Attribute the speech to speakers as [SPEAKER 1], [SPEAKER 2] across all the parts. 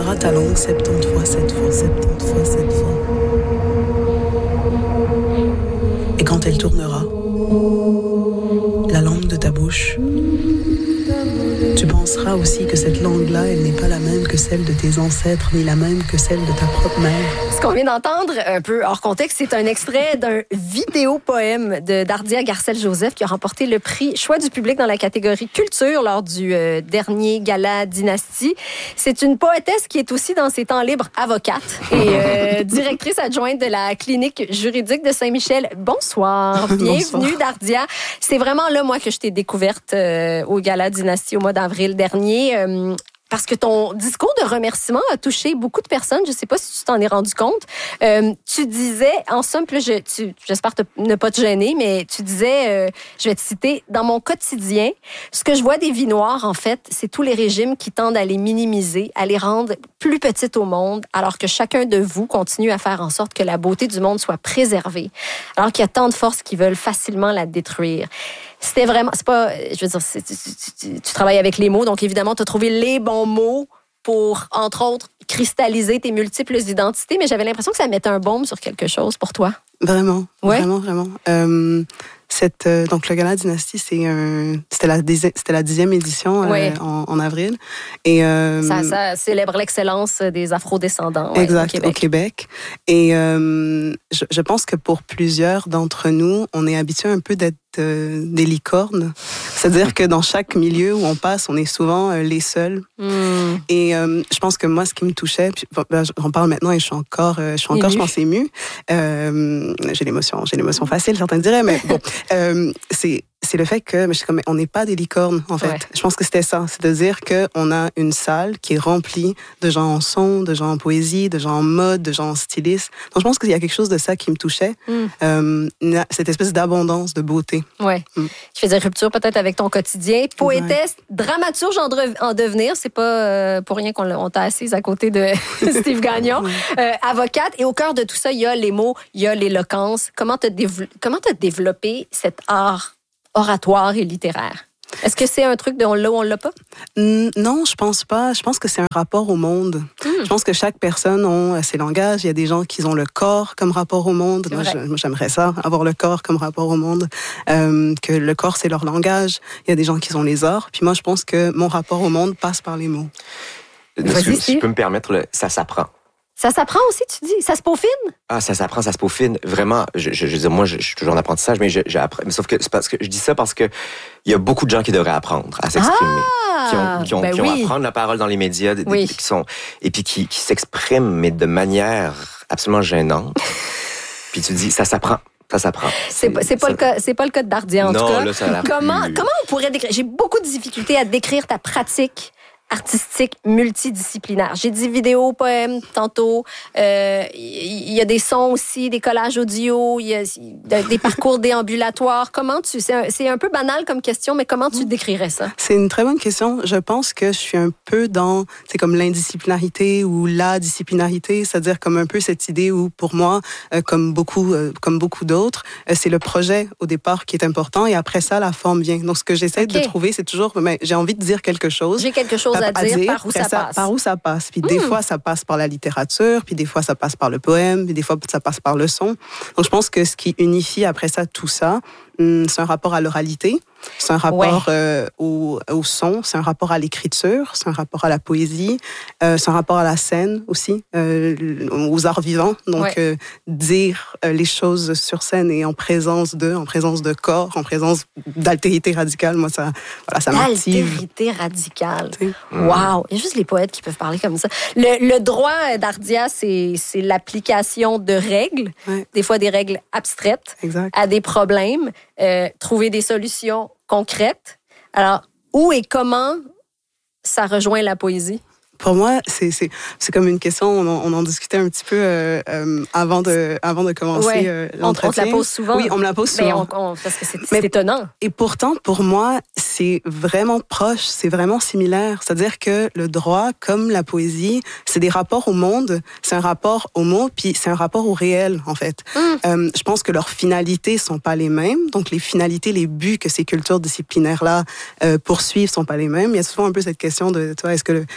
[SPEAKER 1] tourneras ta langue 70 fois, 7 fois, 70 fois, 7 fois. Et quand elle tournera, la langue de ta bouche, tu penseras aussi que cette langue-là, elle n'est pas la même que celle de tes ancêtres, ni la même que celle de ta propre mère.
[SPEAKER 2] Ce qu'on vient d'entendre, un peu hors contexte, c'est un extrait d'un vidéo-poème de Dardia Garcelle-Joseph qui a remporté le prix Choix du public dans la catégorie culture lors du dernier gala Dynastie. C'est une poétesse qui est aussi dans ses temps libres avocate et directrice adjointe de la clinique juridique de Saint-Michel. Bonsoir, bienvenue Dardia. C'est vraiment là, moi, que je t'ai découverte au gala Dynastie au mois d'avril dernier. Parce que ton discours de remerciement a touché beaucoup de personnes. Je ne sais pas si tu t'en es rendu compte. Tu disais, en somme, j'espère ne pas te gêner, mais tu disais, je vais te citer, « Dans mon quotidien, ce que je vois des vies noires, en fait, c'est tous les régimes qui tendent à les minimiser, à les rendre plus petites au monde, alors que chacun de vous continue à faire en sorte que la beauté du monde soit préservée, alors qu'il y a tant de forces qui veulent facilement la détruire. » C'était vraiment, c'est pas, je veux dire, tu travailles avec les mots, donc évidemment, tu as trouvé les bons mots pour, entre autres, cristalliser tes multiples identités, mais j'avais l'impression que ça mettait un baume sur quelque chose pour toi.
[SPEAKER 1] Vraiment,
[SPEAKER 2] ouais?
[SPEAKER 1] Vraiment. Donc, le Gala Dynastie, c'était la 10e édition
[SPEAKER 2] ouais.
[SPEAKER 1] en avril. Et,
[SPEAKER 2] ça célèbre l'excellence des Afro-descendants
[SPEAKER 1] exact, au Québec. Et je pense que pour plusieurs d'entre nous, on est habitué un peu d'être des licornes. C'est-à-dire que dans chaque milieu où on passe, on est souvent les seuls. Et je pense que moi, ce qui me touchait, puis, j'en parle maintenant et je suis encore, je pense, émue. J'ai l'émotion facile, certains diraient, mais bon, c'est le fait que on n'est pas des licornes, en fait.
[SPEAKER 2] Ouais.
[SPEAKER 1] Je pense que c'était ça. C'est de dire qu'on a une salle qui est remplie de gens en son, de gens en poésie, de gens en mode, de gens en stylisme. Donc, je pense qu'il y a quelque chose de ça qui me touchait. Cette espèce d'abondance, de beauté.
[SPEAKER 2] Oui. Qui faisait rupture peut-être avec ton quotidien. Poétesse, dramaturge en devenir. C'est pas pour rien qu'on t'a assise à côté de Steve Gagnon. Avocate. Et au cœur de tout ça, il y a les mots, il y a l'éloquence. Comment t'as développé cet art oratoire et littéraire? Est-ce que c'est un truc de on l'a ou on l'a pas?
[SPEAKER 1] Non, je pense pas. Je pense que c'est un rapport au monde. Je pense que chaque personne a ses langages. Il y a des gens qui ont le corps comme rapport au monde. Moi, j'aimerais ça, avoir le corps comme rapport au monde. Que le corps, c'est leur langage. Il y a des gens qui ont les arts. Puis moi, je pense que mon rapport au monde passe par les mots.
[SPEAKER 3] Si je peux me permettre, ça s'apprend.
[SPEAKER 2] Ça s'apprend aussi, tu dis? Ça se peaufine?
[SPEAKER 3] Ah, ça s'apprend, ça se peaufine. Vraiment, je veux dire, moi, je suis toujours en apprentissage, mais j'apprends. Mais sauf que c'est parce que je dis ça parce que il y a beaucoup de gens qui devraient apprendre à s'exprimer. Qui ont à prendre la parole dans les médias, qui s'expriment, mais de manière absolument gênante. Puis tu dis, ça s'apprend. Ça s'apprend.
[SPEAKER 2] C'est pas le cas de Dardia, en tout cas.
[SPEAKER 3] Là, ça
[SPEAKER 2] comment on pourrait décrire? J'ai beaucoup de difficultés à décrire ta pratique artistique multidisciplinaire. J'ai dit vidéo, poème tantôt. Il y a des sons aussi, des collages audio, il y a des parcours déambulatoires. C'est un peu banal comme question, mais comment tu décrirais ça?
[SPEAKER 1] C'est une très bonne question. Je pense que je suis un peu dans, c'est comme l'indisciplinarité ou la disciplinarité, c'est-à-dire comme un peu cette idée où, pour moi, comme beaucoup d'autres, c'est le projet au départ qui est important et après ça, la forme vient. Donc, ce que j'essaie de trouver, c'est toujours, j'ai envie de dire quelque chose.
[SPEAKER 2] J'ai quelque chose à dire, par où ça passe.
[SPEAKER 1] Par où ça passe. Puis des fois, ça passe par la littérature, puis des fois, ça passe par le poème, puis des fois, ça passe par le son. Donc, je pense que ce qui unifie après ça, tout ça, c'est un rapport à l'oralité, c'est un rapport au son, c'est un rapport à l'écriture, c'est un rapport à la poésie, c'est un rapport à la scène aussi, aux arts vivants. Donc, dire les choses sur scène et en présence de corps, en présence d'altérité radicale, moi, ça m'active.
[SPEAKER 2] D'altérité radicale. Wow! Il y a juste les poètes qui peuvent parler comme ça. Le droit d'Ardia, c'est l'application de règles, des fois des règles abstraites, à des problèmes. Trouver des solutions concrètes. Alors, où et comment ça rejoint la poésie?
[SPEAKER 1] Pour moi, c'est comme une question, on en discutait un petit peu avant de commencer l'entretien.
[SPEAKER 2] On te la pose souvent.
[SPEAKER 1] Oui, on me la pose souvent.
[SPEAKER 2] Parce que c'est étonnant.
[SPEAKER 1] Et pourtant, pour moi, c'est vraiment proche, c'est vraiment similaire. C'est-à-dire que le droit, comme la poésie, c'est des rapports au monde, c'est un rapport aux mots, puis c'est un rapport au réel, en fait. Je pense que leurs finalités sont pas les mêmes. Donc, les finalités, les buts que ces cultures disciplinaires-là poursuivent sont pas les mêmes. Il y a souvent un peu cette question de, tu vois, est-ce que la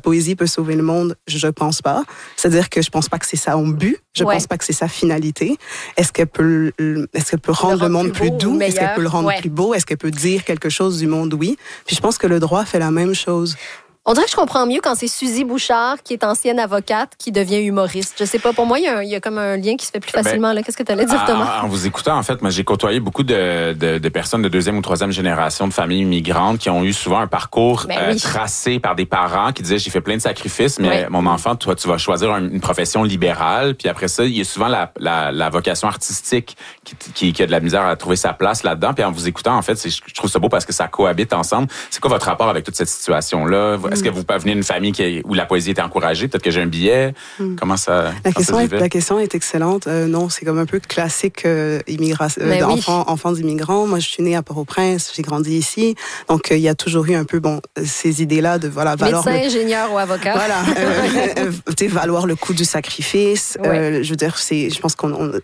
[SPEAKER 1] poésie peut sauver le monde? Je pense pas. C'est-à-dire que je pense pas que c'est son but. Je pense pas que c'est sa finalité. Est-ce qu'elle peut rendre le monde plus doux? Est-ce qu'elle peut le rendre plus beau? Est-ce qu'elle peut dire quelque chose du monde? Oui. Puis je pense que le droit fait la même chose.
[SPEAKER 2] On dirait que je comprends mieux quand c'est Suzy Bouchard, qui est ancienne avocate, qui devient humoriste. Je sais pas, pour moi, il y a comme un lien qui se fait plus facilement. Là. Qu'est-ce que tu allais dire, Thomas?
[SPEAKER 4] En vous écoutant, en fait, moi, j'ai côtoyé beaucoup de personnes de deuxième ou troisième génération de familles immigrantes qui ont eu souvent un parcours tracé par des parents qui disaient, j'ai fait plein de sacrifices, mais mon enfant, toi, tu vas choisir une profession libérale. Puis après ça, il y a souvent la vocation artistique qui a de la misère à trouver sa place là-dedans. Puis en vous écoutant, en fait, je trouve ça beau parce que ça cohabite ensemble. C'est quoi votre rapport avec toute cette situation-là? Est-ce que vous venez d'une famille où la poésie était encouragée? Peut-être que j'ai un billet. Comment ça
[SPEAKER 1] La question est excellente. Non, c'est comme un peu classique enfants d'immigrants. Moi, je suis née à Port-au-Prince, j'ai grandi ici. Donc, il y a toujours eu un peu ces idées-là de valoir
[SPEAKER 2] médecin, ingénieur ou avocat.
[SPEAKER 1] Voilà, valoir le coût du sacrifice. Je veux dire, je pense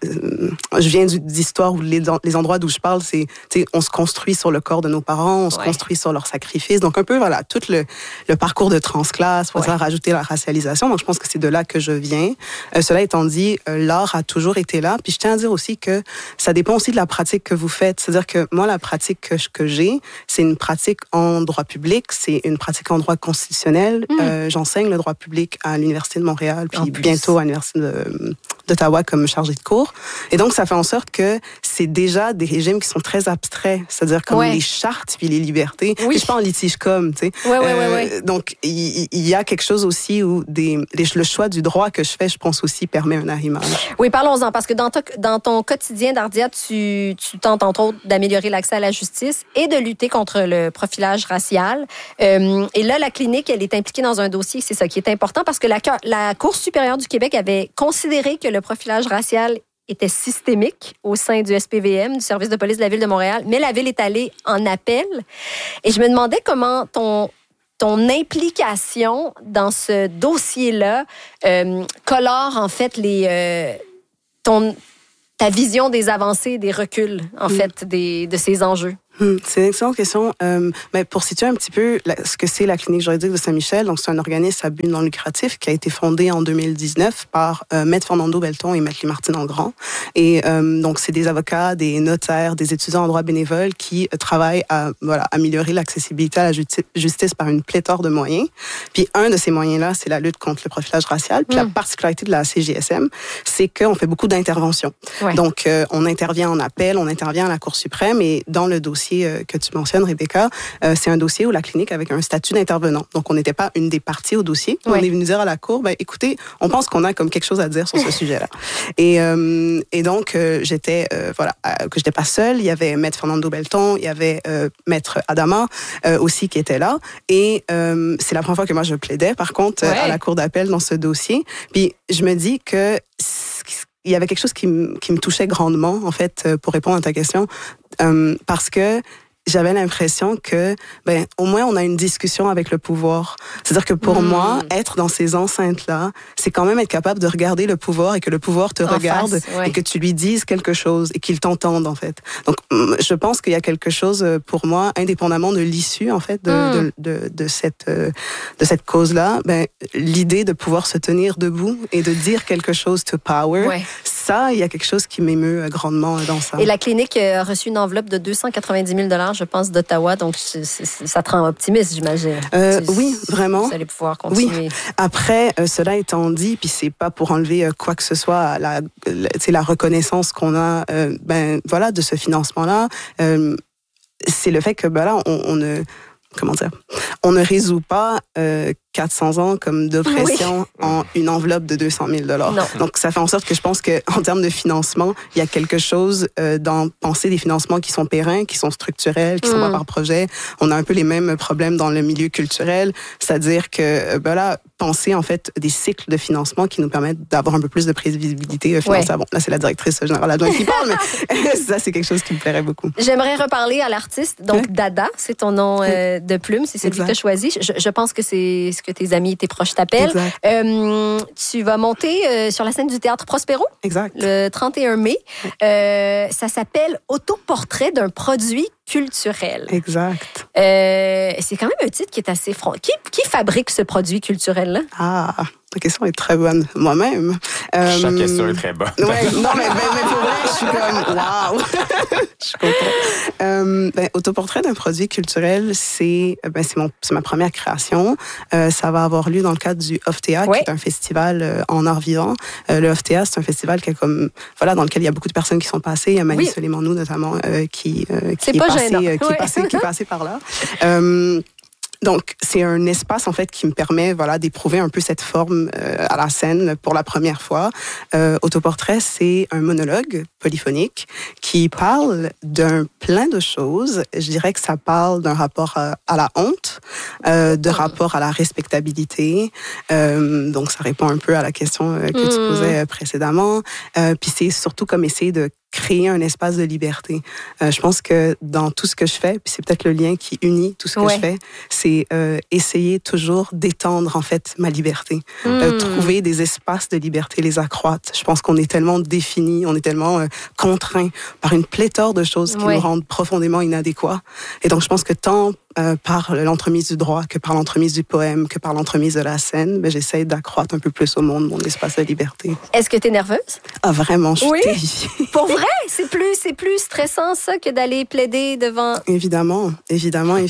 [SPEAKER 1] je viens d'histoire où les endroits d'où je parle, c'est on se construit sur le corps de nos parents, on se construit sur leur sacrifice. Donc un peu tout le parcours de transclasse, pour rajouter la racialisation. Donc, je pense que c'est de là que je viens. Cela étant dit, l'art a toujours été là. Puis, je tiens à dire aussi que ça dépend aussi de la pratique que vous faites. C'est-à-dire que moi, la pratique que j'ai, c'est une pratique en droit public, c'est une pratique en droit constitutionnel. J'enseigne le droit public à l'Université de Montréal, puis bientôt à l'Université d'Ottawa comme chargée de cours. Et donc, ça fait en sorte que c'est déjà des régimes qui sont très abstraits. C'est-à-dire comme les chartes puis les libertés. Oui. Je suis pas en litige comme, tu sais. Donc, il y a quelque chose aussi où le choix du droit que je fais, je pense aussi, permet un arrimage.
[SPEAKER 2] Oui, parlons-en, parce que dans ton quotidien, Dardia, tu tentes entre autres d'améliorer l'accès à la justice et de lutter contre le profilage racial. Et là, la clinique, elle est impliquée dans un dossier, c'est ça qui est important, parce que la Cour supérieure du Québec avait considéré que le profilage racial était systémique au sein du SPVM, du service de police de la Ville de Montréal, mais la Ville est allée en appel. Et je me demandais comment ton implication dans ce dossier-là colore en fait ta vision des avancées, des reculs en fait de ces enjeux.
[SPEAKER 1] C'est une excellente question. Mais pour situer un petit peu ce que c'est la clinique juridique de Saint-Michel, donc c'est un organisme à but non lucratif qui a été fondé en 2019 par Maître Fernando Belton et Maître Louis-Martine Engrand. Et donc c'est des avocats, des notaires, des étudiants en droit bénévole qui travaillent à améliorer l'accessibilité à la justice par une pléthore de moyens. Puis un de ces moyens-là, c'est la lutte contre le profilage racial. Puis la particularité de la CJSM, c'est qu'on fait beaucoup d'interventions. Ouais. Donc on intervient en appel, on intervient à la Cour suprême et dans le dossier que tu mentionnes, Rebecca, c'est un dossier où la clinique avait un statut d'intervenant. Donc, on n'était pas une des parties au dossier. Ouais. On est venu dire à la Cour, écoutez, on pense qu'on a comme quelque chose à dire sur ce sujet-là. Et donc, j'étais pas seule. Il y avait Maître Fernando Belton, il y avait Maître Adama aussi qui était là. Et c'est la première fois que moi, je plaidais, par contre, à la Cour d'appel dans ce dossier. Puis, je me dis que il y avait quelque chose qui me touchait grandement, en fait, pour répondre à ta question, parce que j'avais l'impression que, au moins, on a une discussion avec le pouvoir. C'est-à-dire que pour moi, être dans ces enceintes-là, c'est quand même être capable de regarder le pouvoir et que le pouvoir te regarde et que tu lui dises quelque chose et qu'il t'entende, en fait. Donc, je pense qu'il y a quelque chose, pour moi, indépendamment de l'issue, en fait, de cette cause-là, l'idée de pouvoir se tenir debout et de dire quelque chose to power, ça, il y a quelque chose qui m'émeut grandement dans ça.
[SPEAKER 2] Et la clinique a reçu une enveloppe de 290 000 $, je pense, d'Ottawa. Donc, ça te rend optimiste, j'imagine.
[SPEAKER 1] Oui, vraiment.
[SPEAKER 2] Vous allez pouvoir continuer.
[SPEAKER 1] Oui. Après, cela étant dit, puis c'est pas pour enlever quoi que ce soit à la reconnaissance qu'on a de ce financement-là, c'est le fait que on ne résout pas 400 ans comme d'oppression en une enveloppe de 200 000 $. Donc, ça fait en sorte que je pense qu'en termes de financement, il y a quelque chose dans penser des financements qui sont pérennes, qui sont structurels, qui sont pas par projet. On a un peu les mêmes problèmes dans le milieu culturel, c'est-à-dire que penser en fait des cycles de financement qui nous permettent d'avoir un peu plus de prévisibilité financière. Bon, là, c'est la directrice générale adjointe qui parle, mais ça, c'est quelque chose qui me plairait beaucoup.
[SPEAKER 2] J'aimerais reparler à l'artiste. Donc, Dada, c'est ton nom de plume, c'est celui que tu as choisi. Je pense que c'est ce que tes amis et tes proches t'appellent. Tu vas monter sur la scène du Théâtre Prospero.
[SPEAKER 1] Exact.
[SPEAKER 2] Le 31 mai. Ça s'appelle Autoportrait d'un produit culturel.
[SPEAKER 1] Exact.
[SPEAKER 2] C'est quand même un titre qui est assez franc. Qui fabrique ce produit culturel-là?
[SPEAKER 1] Ah, la question est très bonne. Moi-même.
[SPEAKER 4] Chaque question est très bonne.
[SPEAKER 1] Ouais, non, mais pour vrai, je suis comme, waouh! Je suis contente. Autoportrait d'un produit culturel, c'est ma première création. Ça va avoir lieu dans le cadre du OFTEA, qui est un festival en art vivant. Le OFTEA, c'est un festival dans lequel il y a beaucoup de personnes qui sont passées. Il y a Mani Soleimanou, notamment, qui est passé par là. Donc, c'est un espace, en fait, qui me permet, d'éprouver un peu cette forme à la scène pour la première fois. Autoportrait, c'est un monologue polyphonique qui parle d'un plein de choses. Je dirais que ça parle d'un rapport à la honte, de rapport à la respectabilité. Donc, ça répond un peu à la question que tu posais précédemment. Puis c'est surtout comme essayer de créer un espace de liberté. Je pense que dans tout ce que je fais, puis c'est peut-être le lien qui unit tout ce que je fais, c'est essayer toujours d'étendre, en fait, ma liberté. Trouver des espaces de liberté, les accroître. Je pense qu'on est tellement définis, on est tellement contraints par une pléthore de choses qui nous rendent profondément inadéquats. Et donc, je pense que tant par l'entremise du droit, que par l'entremise du poème, que par l'entremise de la scène, j'essaie d'accroître un peu plus au monde mon espace de liberté.
[SPEAKER 2] Est-ce que tu es nerveuse?
[SPEAKER 1] Ah, vraiment, je suis terrifiée.
[SPEAKER 2] Pour vrai? C'est plus stressant, ça, que d'aller plaider devant...
[SPEAKER 1] Évidemment. Il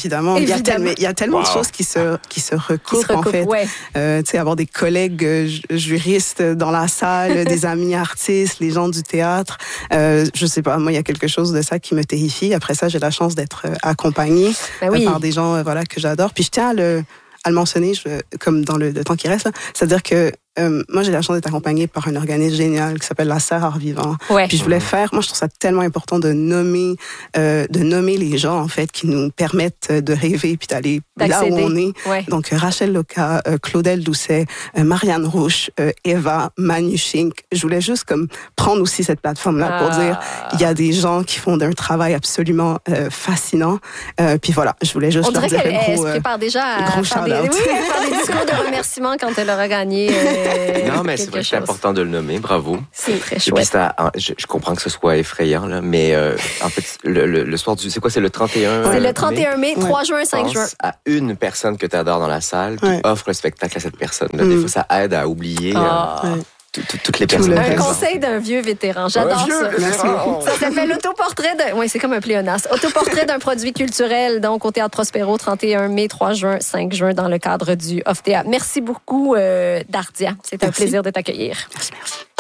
[SPEAKER 1] y a tellement de choses qui se recoupent, en fait. Tu sais, avoir des collègues juristes dans la salle, des amis artistes, les gens du théâtre. Je sais pas, moi, il y a quelque chose de ça qui me terrifie. Après ça, j'ai la chance d'être accompagnée par des gens que j'adore. Puis je tiens à le mentionner, comme dans le temps qui reste, c'est-à-dire que moi, j'ai la chance d'être accompagnée par un organisme génial qui s'appelle la Serre Art Vivant. Puis je voulais moi, je trouve ça tellement important de nommer les gens, en fait, qui nous permettent de rêver puis d'aller là où on est. Donc, Rachel Loca, Claudel Doucet, Marianne Rouche, Eva, Manu Schink. Je voulais juste comme prendre aussi cette plateforme-là pour dire, il y a des gens qui font d'un travail absolument fascinant. Puis voilà, je voulais juste leur dire un gros...
[SPEAKER 2] On dirait qu'elle se prépare déjà à faire des discours de remerciement quand elle aura gagné.
[SPEAKER 3] Non, mais c'est vrai que c'est important de le nommer. Bravo.
[SPEAKER 2] C'est très chouette.
[SPEAKER 3] Je comprends que ce soit effrayant, là, mais en fait, le soir du... C'est quoi? C'est le 31
[SPEAKER 2] C'est le 31 mai, 3 juin, 5 juin.
[SPEAKER 3] Pense à une personne que tu adores dans la salle, puis offre le spectacle à cette personne-là. Des fois, ça aide à oublier... toutes les personnes.
[SPEAKER 2] Un conseil d'un vieux vétéran. J'adore ça. Ça s'appelle l'autoportrait de... Oui, c'est comme un pléonasme. Autoportrait d'un produit culturel, donc au Théâtre Prospero, 31 mai, 3 juin, 5 juin, dans le cadre du OFTEA. Merci beaucoup, Dardia. C'est un plaisir de t'accueillir.
[SPEAKER 1] Merci.